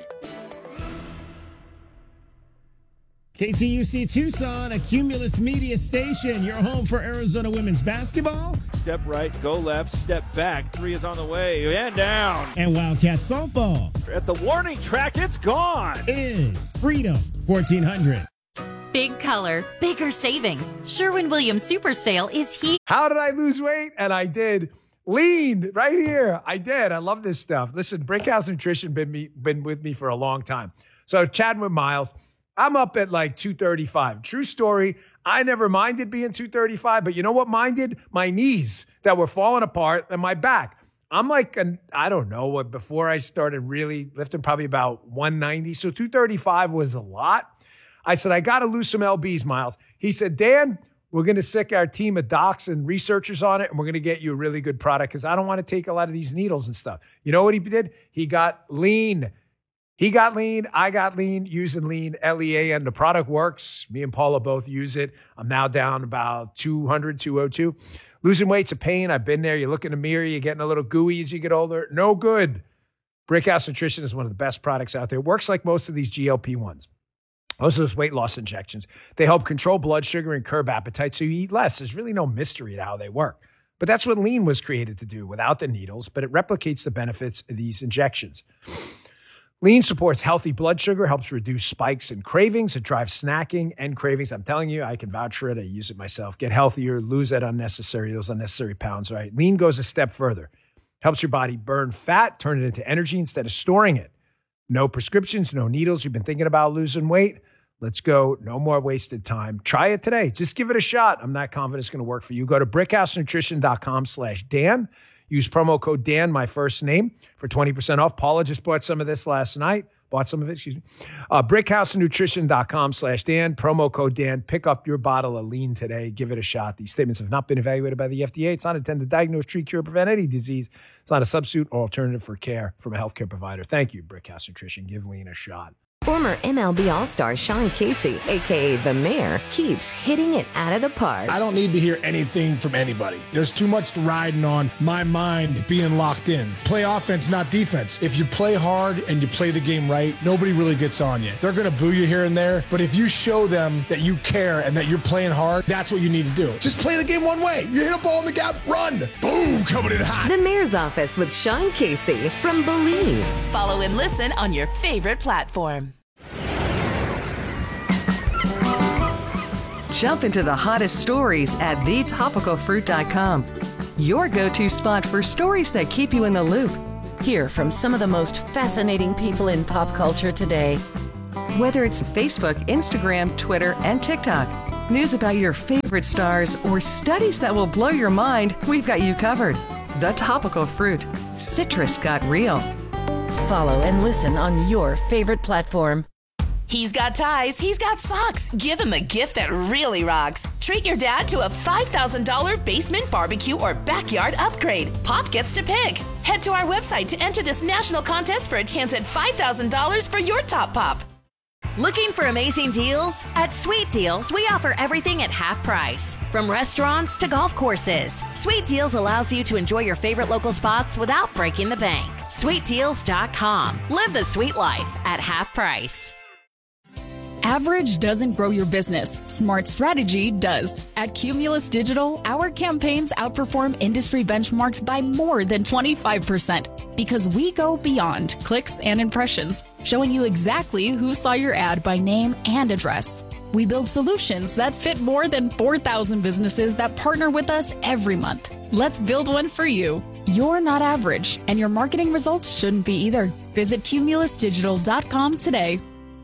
K T U C Tucson, a Cumulus Media station, your home for Arizona women's basketball. Step right, go left, step back. Three is on the way, and down. And Wildcat softball. At the warning track, it's gone. Is Freedom fourteen hundred. Big color, bigger savings. Sherwin-Williams Super Sale is here. How did I lose weight? And I did. Lean right here. I did. I love this stuff. Listen, Brickhouse Nutrition been me been with me for a long time. So chatting with Miles, I'm up at like two thirty-five. True story. I never minded being two thirty-five, but you know what minded? My knees that were falling apart and my back. I'm like, an, I don't know what, before I started really lifting, probably about one ninety. So two thirty-five was a lot. I said, I got to lose some L Bs, Miles. He said, Dan, we're going to sick our team of docs and researchers on it, and we're going to get you a really good product because I don't want to take a lot of these needles and stuff. You know what he did? He got lean. He got lean. I got lean using lean, L E A, and the product works. Me and Paula both use it. I'm now down about two hundred, two oh two. Losing weight's a pain. I've been there. You look in the mirror, you're getting a little gooey as you get older. No good. Brickhouse Nutrition is one of the best products out there. It works like most of these G L P ones. Most of those weight loss injections. They help control blood sugar and curb appetite so you eat less. There's really no mystery to how they work. But that's what lean was created to do without the needles, but it replicates the benefits of these injections. Lean supports healthy blood sugar, helps reduce spikes and cravings. It drives snacking and cravings. I'm telling you, I can vouch for it. I use it myself. Get healthier, lose that unnecessary, those unnecessary pounds, right? Lean goes a step further. Helps your body burn fat, turn it into energy instead of storing it. No prescriptions, no needles. You've been thinking about losing weight? Let's go. No more wasted time. Try it today. Just give it a shot. I'm not confident it's going to work for you. Go to brickhousenutrition.com slash Dan. Use promo code Dan, my first name, for twenty percent off. Paula just bought some of this last night. Bought some of it, excuse me. Uh, brickhousenutrition.com slash Dan. Promo code Dan. Pick up your bottle of lean today. Give it a shot. These statements have not been evaluated by the F D A. It's not intended to diagnose, treat, cure, prevent any disease. It's not a substitute or alternative for care from a healthcare provider. Thank you, Brickhouse Nutrition. Give lean a shot. Former M L B All-Star Sean Casey, a k a. The Mayor, keeps hitting it out of the park. I don't need to hear anything from anybody. There's too much riding on my mind being locked in. Play offense, not defense. If you play hard and you play the game right, nobody really gets on you. They're going to boo you here and there, but if you show them that you care and that you're playing hard, that's what you need to do. Just play the game one way. You hit a ball in the gap, run. Boom, coming in hot. The Mayor's Office with Sean Casey from Believe. Follow and listen on your favorite platform. Jump into the hottest stories at the topical fruit dot com. your go-to spot for stories that keep you in the loop. Hear from some of the most fascinating people in pop culture today. Whether it's Facebook, Instagram, Twitter, and TikTok, news about your favorite stars, or studies that will blow your mind, we've got you covered. The Topical Fruit. Citrus got real. Follow and listen on your favorite platform. He's got ties, he's got socks. Give him a gift that really rocks. Treat your dad to a five thousand dollars basement barbecue or backyard upgrade. Pop gets to pick. Head to our website to enter this national contest for a chance at five thousand dollars for your top pop. Looking for amazing deals? At Sweet Deals, we offer everything at half price. From restaurants to golf courses, Sweet Deals allows you to enjoy your favorite local spots without breaking the bank. sweet deals dot com. Live the sweet life at half price. Average doesn't grow your business. Smart strategy does. At Cumulus Digital, our campaigns outperform industry benchmarks by more than twenty-five percent because we go beyond clicks and impressions, showing you exactly who saw your ad by name and address. We build solutions that fit more than four thousand businesses that partner with us every month. Let's build one for you. You're not average, and your marketing results shouldn't be either. Visit cumulus digital dot com today.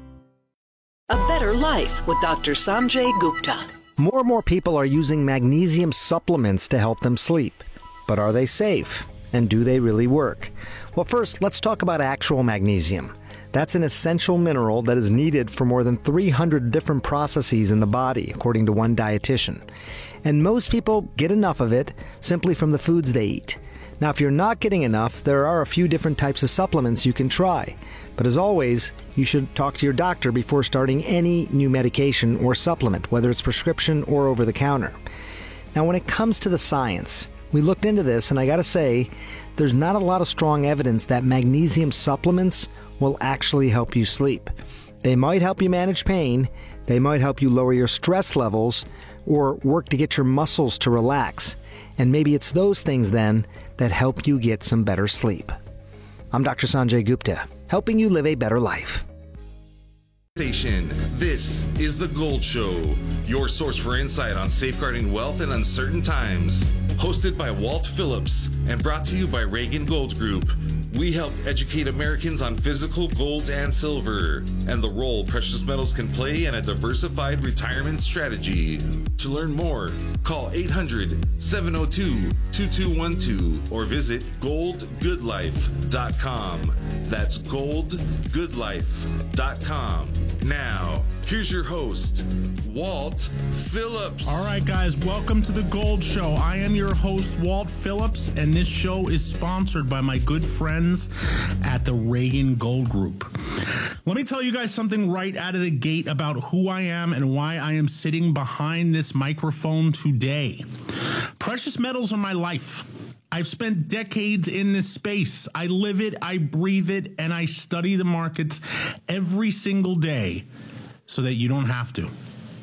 A Better Life with Doctor Sanjay Gupta. More and more people are using magnesium supplements to help them sleep. But are they safe? And do they really work? Well, first, let's talk about actual magnesium. That's an essential mineral that is needed for more than three hundred different processes in the body, according to one dietitian. And most people get enough of it simply from the foods they eat. Now, if you're not getting enough, there are a few different types of supplements you can try. But as always, you should talk to your doctor before starting any new medication or supplement, whether it's prescription or over the counter. Now, when it comes to the science, we looked into this, and I gotta say, there's not a lot of strong evidence that magnesium supplements will actually help you sleep. They might help you manage pain, they might help you lower your stress levels, or work to get your muscles to relax. And maybe it's those things then that help you get some better sleep. I'm Doctor Sanjay Gupta, helping you live a better life. This is The Gold Show, your source for insight on safeguarding wealth in uncertain times. Hosted by Walt Phillips and brought to you by Reagan Gold Group. We help educate Americans on physical gold and silver and the role precious metals can play in a diversified retirement strategy. To learn more, call eight hundred, seven oh two, two two one two or visit gold good life dot com. That's gold good life dot com. Now, here's your host, Walt Phillips. All right, guys, welcome to The Gold Show. I am your host, Walt Phillips, and this show is sponsored by my good friends at the Reagan Gold Group. Let me tell you guys something right out of the gate about who I am and why I am sitting behind this microphone today. Precious metals are my life. I've spent decades in this space. I live it, I breathe it, and I study the markets every single day so that you don't have to.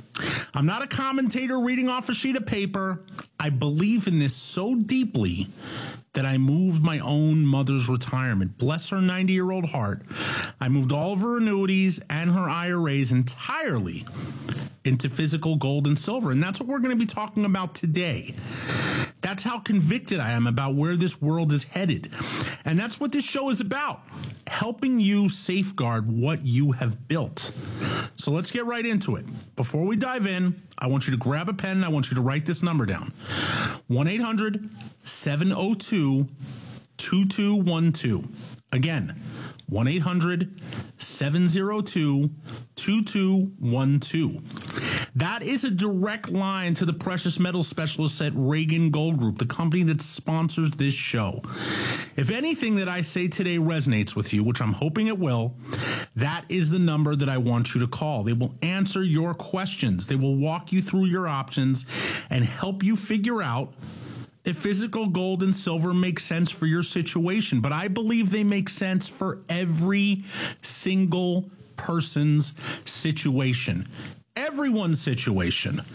I'm not a commentator reading off a sheet of paper. I believe in this so deeply that I moved my own mother's retirement. Bless her ninety-year-old heart. I moved all of her annuities and her I R As entirely into physical gold and silver. And that's what we're going to be talking about today. That's how convicted I am about where this world is headed. And that's what this show is about, helping you safeguard what you have built. So let's get right into it. Before we dive in, I want you to grab a pen. I want you to write this number down. one eight hundred, seven oh two, two two one two. Again, one eight hundred, seven oh two, two two one two. That is a direct line to the precious metals specialists at Reagan Gold Group, the company that sponsors this show. If anything that I say today resonates with you, which I'm hoping it will, that is the number that I want you to call. They will answer your questions. They will walk you through your options and help you figure out if physical gold and silver make sense for your situation. But I believe they make sense for every single person's situation. Everyone's situation.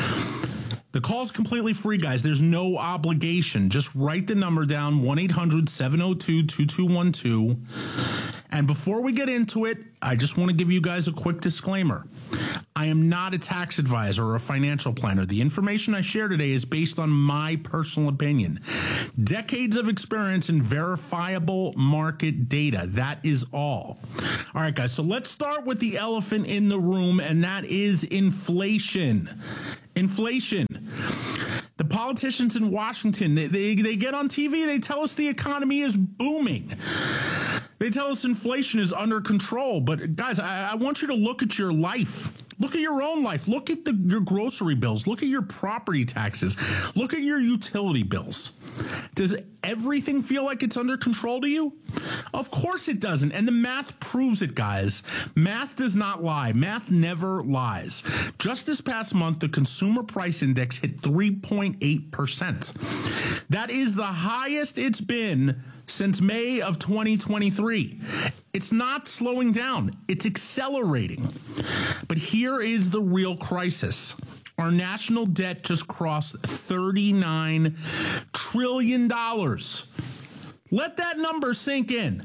The call's completely free, guys. There's no obligation. Just write the number down, one eight hundred, seven oh two, two two one two. And before we get into it, I just want to give you guys a quick disclaimer. I am not a tax advisor or a financial planner. The information I share today is based on my personal opinion. Decades of experience in verifiable market data. That is all. All right, guys, so let's start with the elephant in the room, and that is inflation. Inflation. The politicians in Washington, they, they, they get on T V, they tell us the economy is booming. They tell us inflation is under control. But, guys, I, I want you to look at your life. Look at your own life. Look at the, your grocery bills. Look at your property taxes. Look at your utility bills. Does everything feel like it's under control to you? Of course it doesn't. And the math proves it, guys. Math does not lie. Math never lies. Just this past month, the Consumer Price Index hit three point eight percent. That is the highest it's been since May of twenty twenty-three. It's not slowing down. It's accelerating. But here is the real crisis. Our national debt just crossed thirty-nine trillion dollars. Let that number sink in.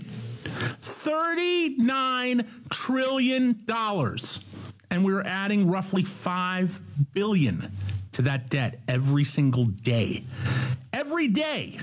thirty-nine trillion dollars. And we're adding roughly five billion dollars to that debt every single day. Every day.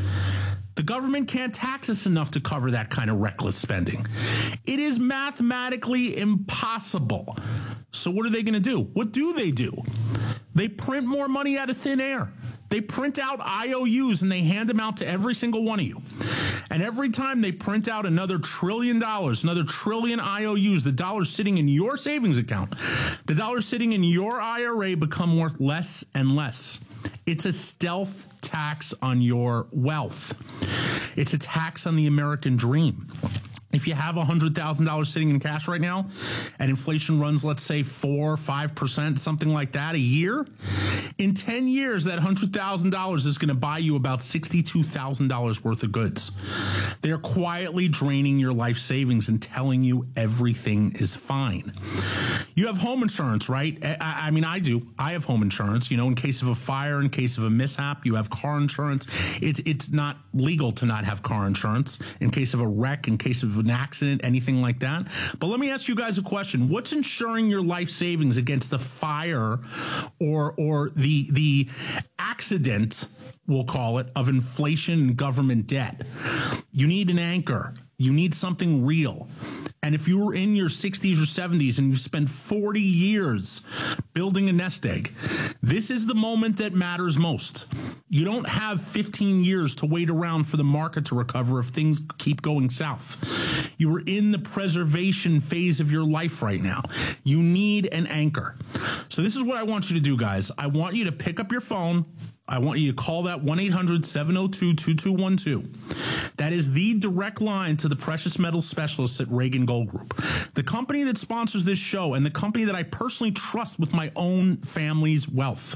The government can't tax us enough to cover that kind of reckless spending. It is mathematically impossible. So what are they going to do? What do they do? They print more money out of thin air. They print out I O Us and they hand them out to every single one of you. And every time they print out another trillion dollars, another trillion I O Us, the dollars sitting in your savings account, the dollars sitting in your I R A become worth less and less. It's a stealth tax on your wealth. It's a tax on the American dream. If you have one hundred thousand dollars sitting in cash right now and inflation runs, let's say four or five percent, something like that a year, in ten years, that one hundred thousand dollars is going to buy you about sixty-two thousand dollars worth of goods. They're quietly draining your life savings and telling you everything is fine. You have home insurance, right? I, I mean, I do. I have home insurance. You know, in case of a fire, in case of a mishap, you have car insurance. It's it's not legal to not have car insurance in case of a wreck, in case of an accident, anything like that. But let me ask you guys a question. What's insuring your life savings against the fire or or the the accident, we'll call it, of inflation and government debt? You need an anchor. You need something real. And if you were in your sixties or seventies and you spent forty years building a nest egg, this is the moment that matters most. You don't have fifteen years to wait around for the market to recover if things keep going south. You are in the preservation phase of your life right now. You need an anchor. So this is what I want you to do, guys. I want you to pick up your phone. I want you to call that one eight hundred seven oh two two two one two. That is the direct line to the precious metals specialists at Reagan Gold Group, the company that sponsors this show and the company that I personally trust with my own family's wealth.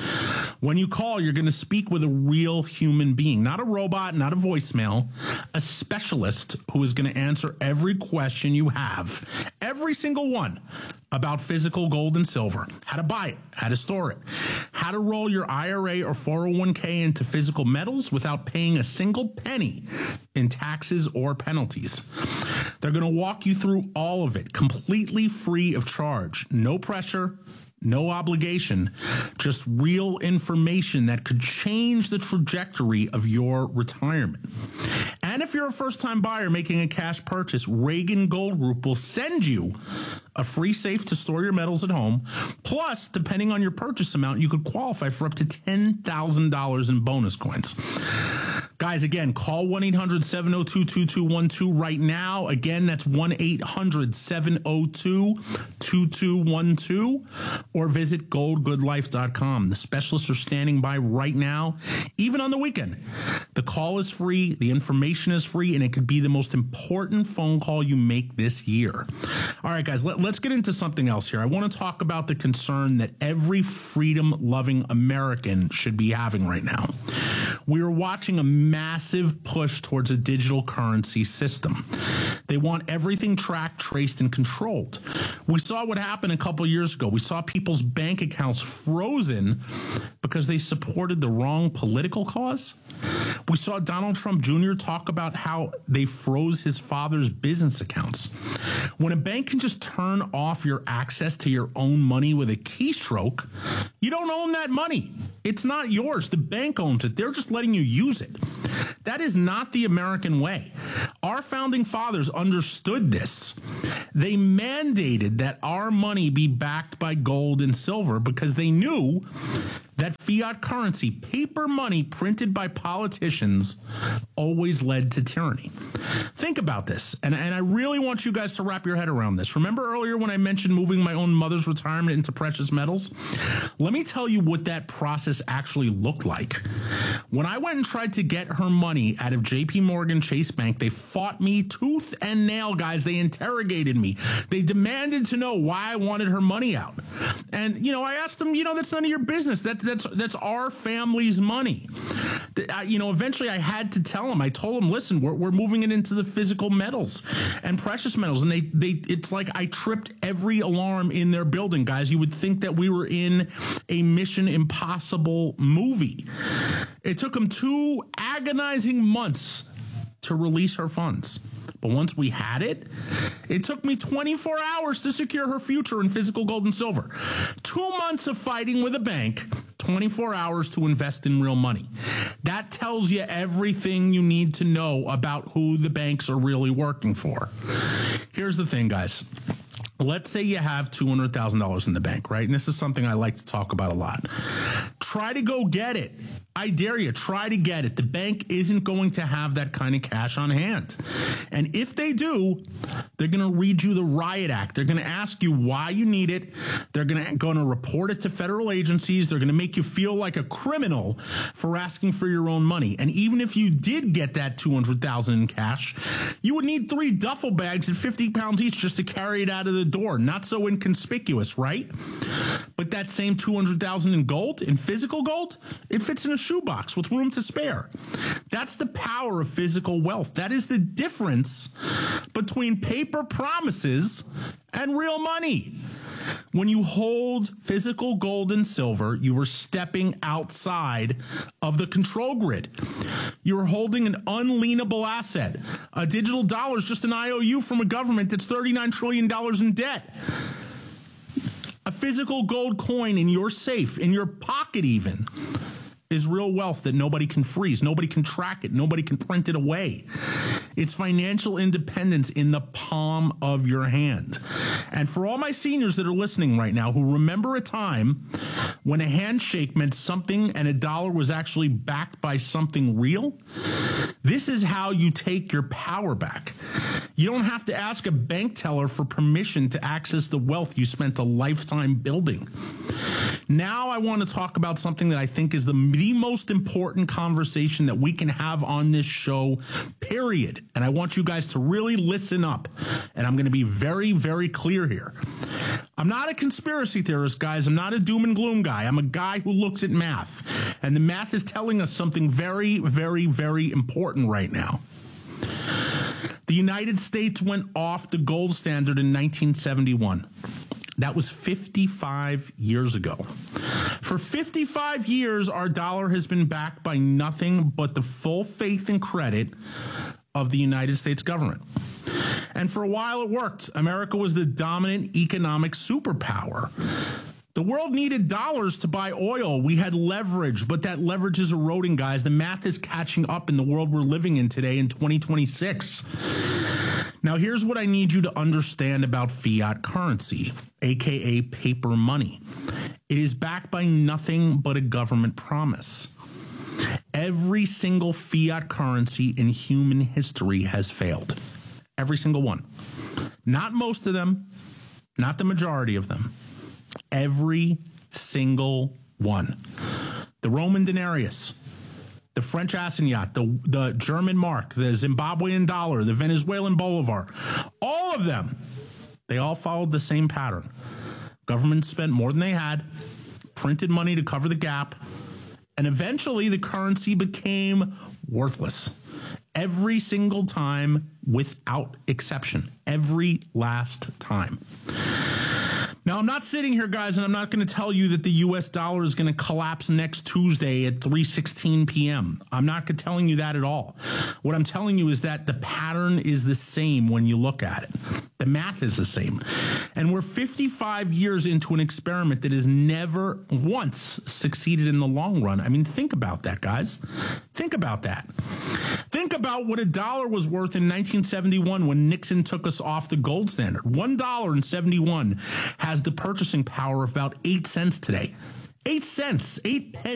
When you call, you're going to speak with a real human being, not a robot, not a voicemail, a specialist who is going to answer every question you have, every single one, about physical gold and silver, how to buy it, how to store it, how to roll your I R A or four oh one k into physical metals without paying a single penny in taxes or penalties. They're going to walk you through all of it, completely free of charge. No pressure, no obligation, just real information that could change the trajectory of your retirement. And if you're a first-time buyer making a cash purchase, Reagan Gold Group will send you a free safe to store your metals at home. Plus, depending on your purchase amount, you could qualify for up to ten thousand dollars in bonus coins. Guys, again, call one eight hundred seven oh two two two one two right now. Again, that's one eight hundred seven oh two two two one two, or visit gold good life dot com. The specialists are standing by right now, even on the weekend. The call is free, the information is free, and it could be the most important phone call you make this year. All right, guys, let, let's get into something else here. I want to talk about the concern that every freedom-loving American should be having right now. We are watching a massive push towards a digital currency system. They want everything tracked, traced, and controlled. We saw what happened a couple years ago. We saw people's bank accounts frozen because they supported the wrong political cause. We saw Donald Trump Junior talk about how they froze his father's business accounts. When a bank can just turn off your access to your own money with a keystroke, you don't own that money. It's not yours. The bank owns it. They're just letting you use it. That is not the American way. Our founding fathers understood this. They mandated that our money be backed by gold and silver because they knew that fiat currency, paper money printed by politicians, always led to tyranny. Think about this, and, and I really want you guys to wrap your head around this. Remember earlier when I mentioned moving my own mother's retirement into precious metals? Let me tell you what that process actually looked like. When I went and tried to get her money out of J P Morgan Chase Bank, they fought me tooth and nail, guys. They interrogated me. They demanded to know why I wanted her money out. And, you know, I asked them, you know, that's none of your business. That, that's that's our family's money. I, you know, eventually I had to tell them. I told them, listen, we're, we're moving it into the physical metals and precious metals. And they, they, it's like I tripped every alarm in their building, guys. You would think that we were in a Mission Impossible movie. It took them two agonizing months to release her funds. But once we had it, it took me twenty-four hours to secure her future in physical gold and silver. Two months of fighting with a bank, twenty-four hours to invest in real money. That tells you everything you need to know about who the banks are really working for. Here's the thing, guys. Let's say you have two hundred thousand dollars in the bank, right? And this is something I like to talk about a lot. Try to go get it. I dare you, try to get it. The bank isn't going to have that kind of cash on hand. And if they do, they're going to read you the Riot Act. They're going to ask you why you need it. They're going to going to report it to federal agencies. They're going to make you feel like a criminal for asking for your own money. And even if you did get that two hundred thousand dollars in cash, you would need three duffel bags at fifty pounds each just to carry it out of the door. Not so inconspicuous, right? But that same two hundred thousand dollars in gold, in physical gold, it fits in a shoebox with room to spare. That's the power of physical wealth. That is the difference between paper promises and real money. When you hold physical gold and silver, you are stepping outside of the control grid. You're holding an unleanable asset. A digital dollar is just an I O U from a government that's thirty-nine trillion dollars in debt. A physical gold coin in your safe, in your pocket even, is real wealth that nobody can freeze. Nobody can track it. Nobody can print it away. It's financial independence in the palm of your hand. And for all my seniors that are listening right now who remember a time when a handshake meant something and a dollar was actually backed by something real, this is how you take your power back. You don't have to ask a bank teller for permission to access the wealth you spent a lifetime building. Now I want to talk about something that I think is the, the most important conversation that we can have on this show, period. And I want you guys to really listen up. And I'm going to be very, very clear here. I'm not a conspiracy theorist, guys. I'm not a doom and gloom guy. I'm a guy who looks at math. And the math is telling us something very, very, very important right now. The United States went off the gold standard in nineteen seventy-one. That was fifty-five years ago. For fifty-five years, our dollar has been backed by nothing but the full faith and credit of the United States government. And for a while it worked. America was the dominant economic superpower. The world needed dollars to buy oil. We had leverage, but that leverage is eroding, guys. The math is catching up in the world we're living in today in twenty twenty-six. Now, here's what I need you to understand about fiat currency, a k a paper money. It is backed by nothing but a government promise. Every single fiat currency in human history has failed. Every single one. Not most of them, not the majority of them. Every single one. The Roman denarius, the French assignat, the, the German mark, the Zimbabwean dollar, the Venezuelan bolivar, all of them, they all followed the same pattern. Governments spent more than they had, printed money to cover the gap, and eventually the currency became worthless. Every single time, without exception. Every last time. Now, I'm not sitting here, guys, and I'm not going to tell you that the U S dollar is going to collapse next Tuesday at three sixteen p.m. I'm not telling you that at all. What I'm telling you is that the pattern is the same when you look at it. The math is the same. And we're fifty-five years into an experiment that has never once succeeded in the long run. I mean, think about that, guys. Think about that. Think about what a dollar was worth in nineteen seventy-one when Nixon took us off the gold standard. one dollar and seventy-one has the purchasing power of about eight cents today. Eight cents, eight pennies.